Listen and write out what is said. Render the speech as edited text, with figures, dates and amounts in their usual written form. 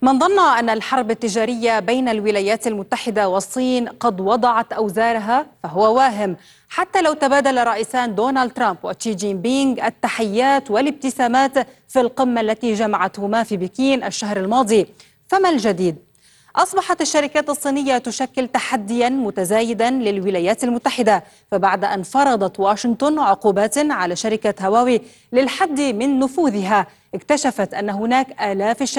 من ظن أن الحرب التجارية بين الولايات المتحدة والصين قد وضعت أوزارها فهو واهم. حتى لو تبادل رئيسان دونالد ترامب وشي جين بينغ التحيات والابتسامات في القمة التي جمعتهما في بكين الشهر الماضي، فما الجديد؟ أصبحت الشركات الصينية تشكل تحديا متزايدا للولايات المتحدة، فبعد أن فرضت واشنطن عقوبات على شركة هواوي للحد من نفوذها، اكتشفت أن هناك آلاف